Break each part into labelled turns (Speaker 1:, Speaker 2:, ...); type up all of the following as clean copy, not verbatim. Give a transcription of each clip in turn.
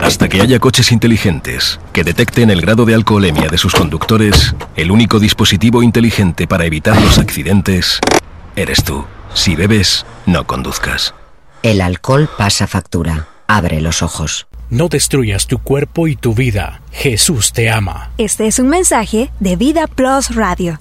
Speaker 1: Hasta que haya coches inteligentes que detecten el grado de alcoholemia de sus conductores, el único dispositivo inteligente para evitar los accidentes eres tú. Si bebes, no conduzcas.
Speaker 2: El alcohol pasa factura. Abre los ojos.
Speaker 3: No destruyas tu cuerpo y tu vida. Jesús te ama.
Speaker 4: Este es un mensaje de Vida Plus Radio.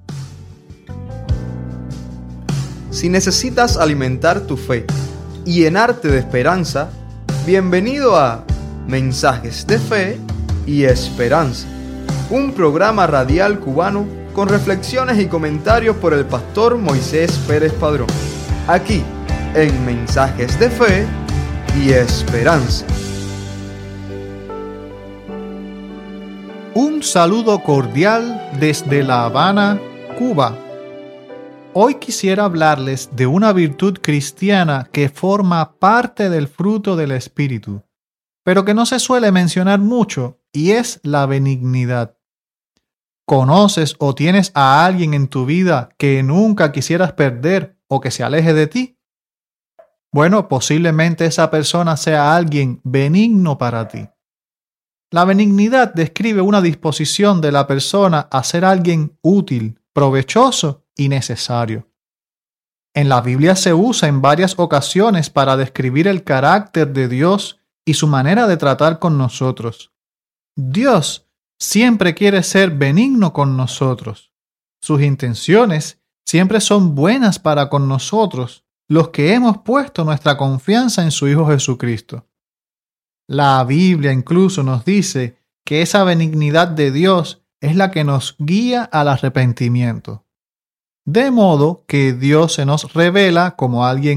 Speaker 5: Si necesitas alimentar tu fe y llenarte de esperanza, bienvenido a Mensajes de Fe y Esperanza, un programa radial cubano con reflexiones y comentarios por el pastor Moisés Pérez Padrón, aquí en Mensajes de Fe y Esperanza.
Speaker 6: Un saludo cordial desde La Habana, Cuba. Hoy quisiera hablarles de una virtud cristiana que forma parte del fruto del Espíritu, pero que no se suele mencionar mucho, y es la benignidad. ¿Conoces o tienes a alguien en tu vida que nunca quisieras perder o que se aleje de ti? Bueno, posiblemente esa persona sea alguien benigno para ti. La benignidad describe una disposición de la persona a ser alguien útil, provechoso y necesario. En la Biblia se usa en varias ocasiones para describir el carácter de Dios y su manera de tratar con nosotros. Dios siempre quiere ser benigno con nosotros. Sus intenciones siempre son buenas para con nosotros, los que hemos puesto nuestra confianza en su Hijo Jesucristo. La Biblia incluso nos dice que esa benignidad de Dios es la que nos guía al arrepentimiento. De modo que Dios se nos revela como alguien